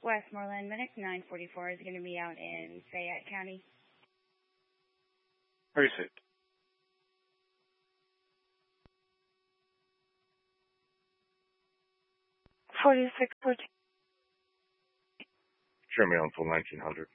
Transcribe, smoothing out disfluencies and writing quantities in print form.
Westmoreland, Medic 944 is going to be out in Fayette County. Precinct. 4614. Show me on full 1900.